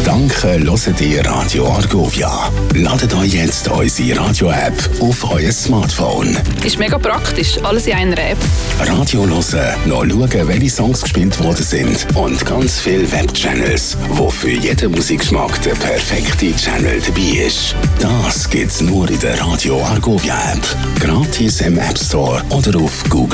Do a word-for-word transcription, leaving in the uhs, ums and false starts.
Danke, hört ihr Radio Argovia. Ladet euch jetzt unsere Radio-App auf euer Smartphone. Ist mega praktisch, alles in einer App. Radio hören, noch schauen, welche Songs gespielt worden sind und ganz viele Webchannels, wo für jeden Musikgeschmack der perfekte Channel dabei ist. Das gibt's nur in der Radio Argovia App. Gratis im App Store oder auf Google